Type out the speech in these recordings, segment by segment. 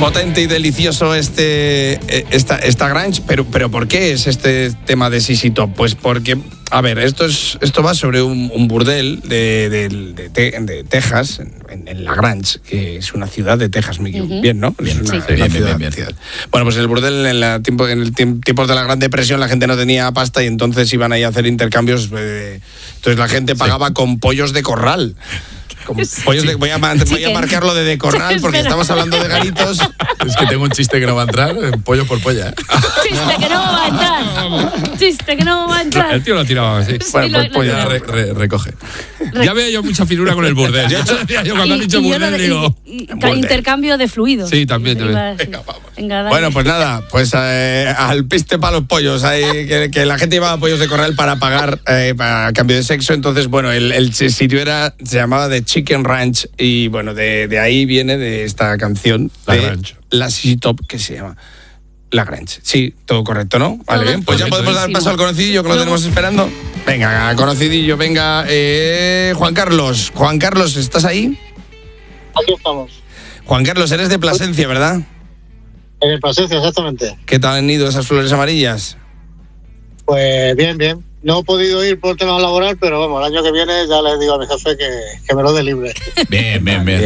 potente y delicioso esta grunge, pero ¿por qué es este tema de ZZ Top? Pues porque, a ver, esto va sobre un burdel de Texas, en La Grange, que es una ciudad de Texas, bien, ¿no? Bien, es una bien. ciudad. Bueno, pues el burdel en el tiempos de la Gran Depresión la gente no tenía pasta y entonces iban ahí a hacer intercambios. Entonces la gente pagaba con pollos de corral. Voy a marcarlo de corral porque estamos hablando de garitos. Es que tengo un chiste que no va a entrar, pollo por polla. Chiste que no va a entrar. El tío lo ha tirado así. Bueno, pues Ya recoge. Ya veo yo mucha finura con el burdel. Yo cuando has dicho burdel digo... Intercambio de fluidos. Sí, también. Venga, vamos. Bueno, pues nada, pues al piste para los pollos. Que la gente llevaba pollos de corral para pagar para cambio de sexo. Entonces, bueno, el sitio se llamaba The Chicken Ranch. Y bueno, de ahí viene de esta canción. La ZZ Top, que se llama La Grange. Sí, todo correcto, ¿no? Vale, bien. Pues ya podemos dar paso al conocidillo, que lo tenemos esperando. Venga, conocidillo, venga. Juan Carlos, ¿estás ahí? Aquí estamos. Juan Carlos, eres de Plasencia, ¿verdad? En Plasencia, exactamente. ¿Qué tal han ido esas flores amarillas? Pues bien. No he podido ir por tema laboral, pero vamos, el año que viene ya les digo a mi jefe que me lo dé libre. Bien.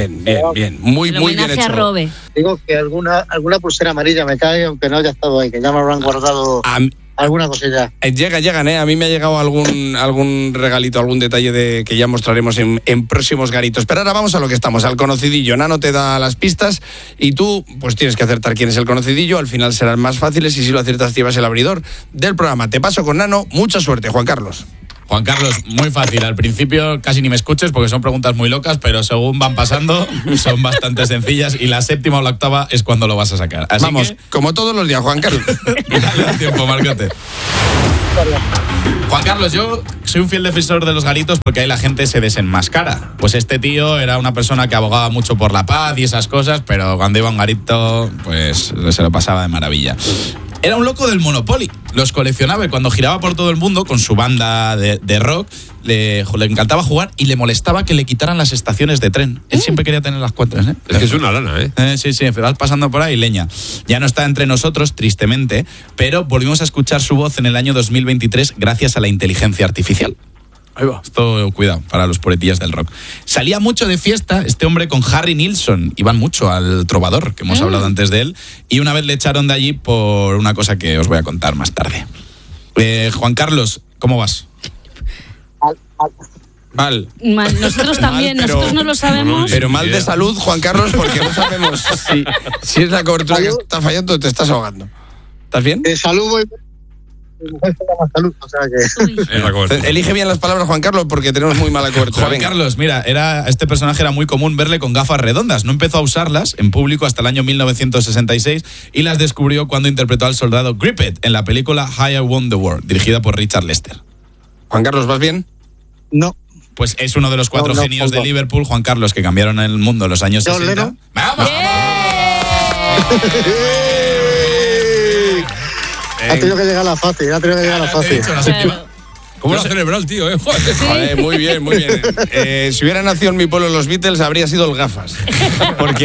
Muy bien hecho. Robe. Digo que alguna pulsera amarilla me cae, aunque no haya estado ahí, que ya me habrán guardado alguna cosilla. Llegan, A mí me ha llegado algún regalito, algún detalle que ya mostraremos en próximos garitos. Pero ahora vamos a lo que estamos, al conocidillo. Nano te da las pistas y tú pues tienes que acertar quién es el conocidillo. Al final serán más fáciles y si lo aciertas te llevas el abridor del programa. Te paso con Nano. Mucha suerte, Juan Carlos. Juan Carlos, muy fácil. Al principio casi ni me escuches porque son preguntas muy locas, pero según van pasando son bastante sencillas y la séptima o la octava es cuando lo vas a sacar. Así vamos, como todos los días, Juan Carlos. Dale tiempo, márcate. Juan Carlos, yo soy un fiel defensor de los garitos porque ahí la gente se desenmascara. Pues este tío era una persona que abogaba mucho por la paz y esas cosas, pero cuando iba a un garito, pues se lo pasaba de maravilla. Era un loco del Monopoly, los coleccionaba y cuando giraba por todo el mundo con su banda de rock, le encantaba jugar y le molestaba que le quitaran las estaciones de tren. Él siempre quería tener las cuatro, ¿eh? Es que es una lana, ¿eh? Sí, vas pasando por ahí, leña. Ya no está entre nosotros, tristemente, pero volvimos a escuchar su voz en el año 2023 gracias a la inteligencia artificial. Ahí va. Esto, cuidado, para los puretillas del rock. Salía mucho de fiesta este hombre con Harry Nilsson. Iban mucho al Trovador, que hemos hablado antes de él. Y una vez le echaron de allí por una cosa que os voy a contar más tarde. Juan Carlos, ¿cómo vas? Mal. Nosotros también, nosotros no lo sabemos. Pero mal de salud, Juan Carlos, porque no sabemos si es la cobertura que está fallando o te estás ahogando. ¿Estás bien? De salud voy... Salud, o sea que... Elige bien las palabras, Juan Carlos, porque tenemos muy mala cobertura. Juan Carlos, mira, este personaje era muy común verle con gafas redondas. No empezó a usarlas en público hasta el año 1966 y las descubrió cuando interpretó al soldado Grippet en la película I Won the War, dirigida por Richard Lester. Juan Carlos, ¿vas bien? No. Pues es uno de los cuatro genios de Liverpool, Juan Carlos, que cambiaron el mundo en los años 60. ¡Vamos! Ha tenido que llegar a la fácil, ¿Cómo lo ha celebrado el tío, Joder, muy bien. Si hubiera nacido en mi pueblo los Beatles, habría sido el gafas. Porque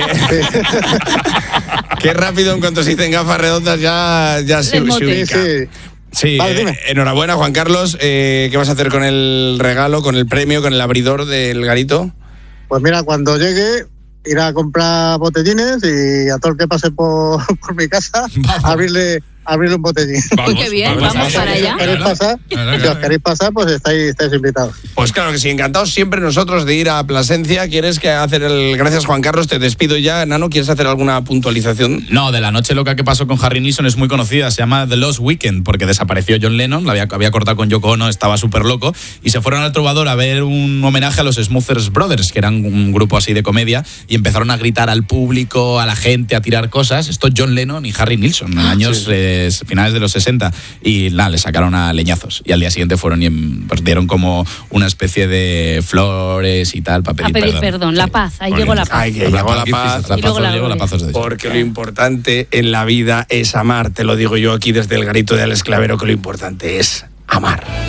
qué rápido en cuanto se dicen gafas redondas ya se ubica. Sí, vale, enhorabuena, Juan Carlos. ¿Qué vas a hacer con el regalo, con el premio, con el abridor del garito? Pues mira, cuando llegue, ir a comprar botellines y a todo el que pase por mi casa, abrirle un botellín. Uy, qué bien, vamos para allá. Si os queréis pasar, pues estáis invitados. Pues claro que sí, encantados siempre nosotros de ir a Plasencia. ¿Quieres que hacer gracias, Juan Carlos? Te despido ya. Nano, ¿quieres hacer alguna puntualización? No, de la noche loca que pasó con Harry Nilsson es muy conocida. Se llama The Lost Weekend, porque desapareció John Lennon, la había cortado con Yoko Ono, estaba súper loco, y se fueron al Trovador a ver un homenaje a los Smothers Brothers, que eran un grupo así de comedia, y empezaron a gritar al público, a la gente, a tirar cosas. Esto John Lennon y Harry Nilsson, en años finales de los 60, y le sacaron a leñazos. Y al día siguiente fueron y dieron como una especie de flores y tal para pedir perdón. La paz, ahí llegó la paz. Llegó la paz. La paz porque lo importante en la vida es amar. Te lo digo yo aquí desde el garito de Alex Clavero, que lo importante es amar.